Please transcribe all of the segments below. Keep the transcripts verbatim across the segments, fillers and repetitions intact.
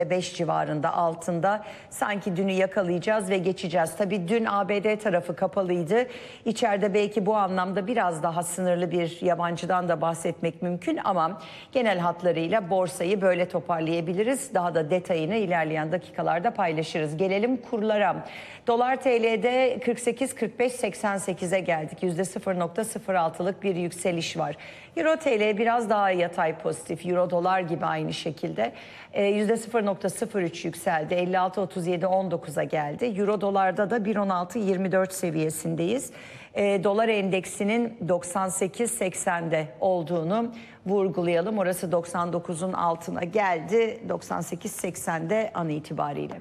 beş civarında altında. Sanki dünü yakalayacağız ve geçeceğiz. Tabii dün A B D tarafı kapalıydı. İçeride belki bu anlamda biraz daha sınırlı bir yabancıdan da bahsetmek mümkün ama genel hatlarıyla borsayı böyle toparlayabiliriz. Daha da detayını ilerleyen dakikalarda paylaşırız. Gelelim kurlara. Dolar T L'de kırk sekiz kırk beş seksen sekize geldik. yüzde sıfır nokta sıfır altı'lık bir yükseliş var. Euro T L biraz daha yatay pozitif. Euro dolar gibi aynı şekilde. E, yüzde sıfır nokta sıfır üç yükseldi. elli altı otuz yedi on dokuza geldi. Euro dolarda da bir on altı yirmi dört seviyesindeyiz. E, dolar endeksinin doksan sekiz seksende olduğunu vurgulayalım. Orası doksan dokuzun altına geldi. doksan sekiz seksende an itibariyle.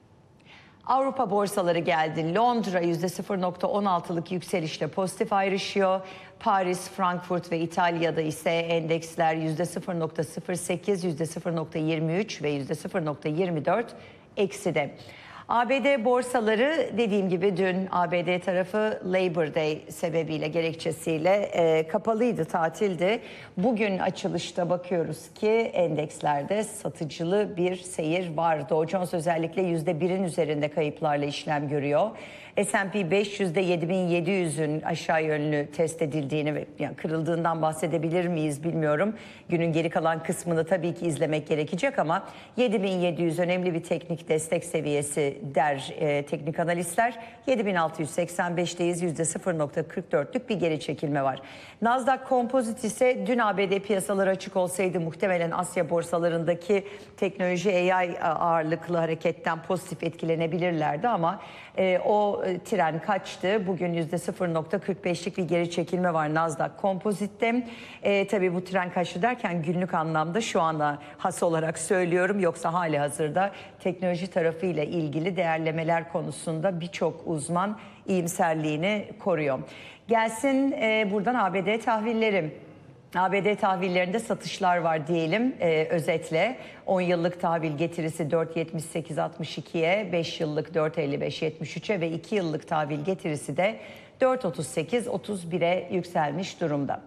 Avrupa borsaları geldi. Londra yüzde sıfır nokta on altı'lık yükselişle pozitif ayrışıyor. Paris, Frankfurt ve İtalya'da ise endeksler yüzde sıfır nokta sıfır sekiz, yüzde sıfır nokta yirmi üç ve yüzde sıfır nokta yirmi dört ekside. A B D borsaları dediğim gibi dün A B D tarafı Labor Day sebebiyle, gerekçesiyle e, kapalıydı, tatildi. Bugün açılışta bakıyoruz ki endekslerde satıcılı bir seyir var. Dow Jones özellikle yüzde birin üzerinde kayıplarla işlem görüyor. S and P beş yüzde yedi bin yedi yüz'ün aşağı yönlü test edildiğini ve yani kırıldığından bahsedebilir miyiz bilmiyorum. Günün geri kalan kısmını tabii ki izlemek gerekecek ama yedi bin yedi yüz önemli bir teknik destek seviyesi der e, teknik analistler. yedi bin altı yüz seksen beş'teyiz. yüzde sıfır nokta kırk dört'lük bir geri çekilme var. Nasdaq Composite ise dün A B D piyasaları açık olsaydı muhtemelen Asya borsalarındaki teknoloji A I ağırlıklı hareketten pozitif etkilenebilirlerdi ama e, o tren kaçtı. Bugün yüzde sıfır nokta kırk beş'lik bir geri çekilme var Nasdaq Composite'te. E, tabii bu tren kaçtı derken günlük anlamda şu anda has olarak söylüyorum. Yoksa hali hazırda teknoloji tarafıyla ilgili değerlemeler konusunda birçok uzman iyimserliğini koruyor. Gelsin e, buradan A B D tahvilleri. A B D tahvillerinde satışlar var diyelim e, özetle. on yıllık tahvil getirisi dört yetmiş sekiz altmış iki'ye, beş yıllık dört elli beş yetmiş üç'e ve iki yıllık tahvil getirisi de dört otuz sekiz otuz bir'e yükselmiş durumda.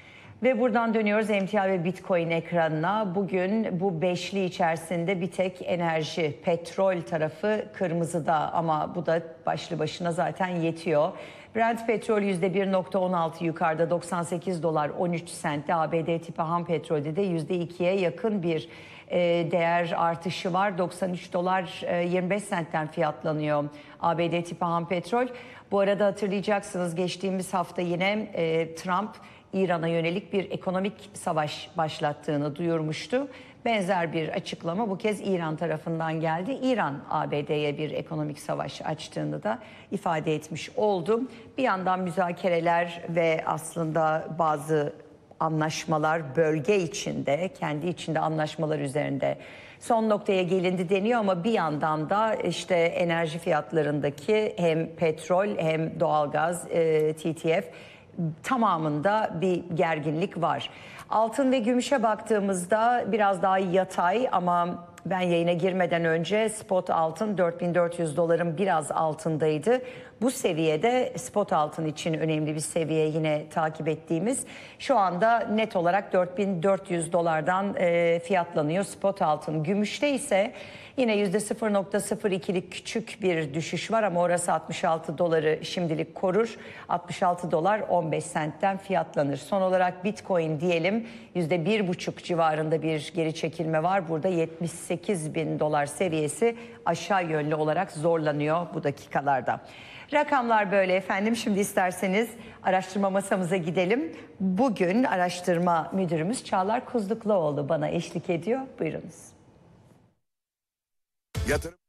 Ve buradan dönüyoruz emtia ve Bitcoin ekranına. Bugün bu beşli içerisinde bir tek enerji, petrol tarafı kırmızıda ama bu da başlı başına zaten yetiyor. Brent petrol yüzde bir nokta on altı yukarıda doksan sekiz dolar on üç sentte. A B D tipi ham petrolde de yüzde iki'ye yakın bir e, değer artışı var. doksan üç dolar yirmi beş sentten fiyatlanıyor A B D tipi ham petrol. Bu arada hatırlayacaksınız geçtiğimiz hafta yine e, Trump İran'a yönelik bir ekonomik savaş başlattığını duyurmuştu. Benzer bir açıklama bu kez İran tarafından geldi. İran A B D'ye bir ekonomik savaş açtığını da ifade etmiş oldu. Bir yandan müzakereler ve aslında bazı anlaşmalar bölge içinde, kendi içinde anlaşmalar üzerinde son noktaya gelindi deniyor ama bir yandan da işte enerji fiyatlarındaki hem petrol hem doğalgaz, e, T T F tamamında bir gerginlik var. Altın ve gümüşe baktığımızda biraz daha yatay ama ben yayına girmeden önce spot altın dört bin dört yüz doların biraz altındaydı. Bu seviyede spot altın için önemli bir seviye yine takip ettiğimiz. Şu anda net olarak dört bin dört yüz dolardan e, fiyatlanıyor spot altın. Gümüşte ise yine yüzde sıfır nokta sıfır iki'lik küçük bir düşüş var ama orası altmış altı doları şimdilik korur. altmış altı dolar on beş sentten fiyatlanır. Son olarak Bitcoin diyelim yüzde bir buçuk civarında bir geri çekilme var. Burada yetmiş sekiz bin dolar seviyesi aşağı yönlü olarak zorlanıyor bu dakikalarda. Rakamlar böyle efendim. Şimdi isterseniz araştırma masamıza gidelim. Bugün araştırma müdürümüz Çağlar Kuzlukluoğlu bana eşlik ediyor. Buyurunuz. Yatırım